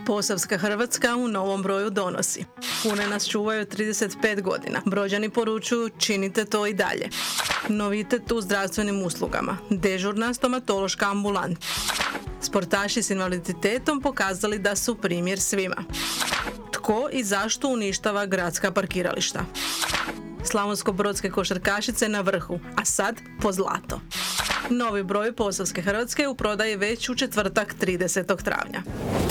Posavska Hrvatska u novom broju donosi: kune nas čuvaju 35 godina. Brođani poručuju činite to i dalje. Novitet u zdravstvenim uslugama. Dežurna stomatološka ambulanta. Sportaši s invaliditetom pokazali da su primjer svima. Tko i zašto uništava gradska parkirališta? Slavonsko-brodske košarkašice na vrhu, a sad po zlato. Novi broj Posavske Hrvatske u prodaji već u četvrtak 30. travnja.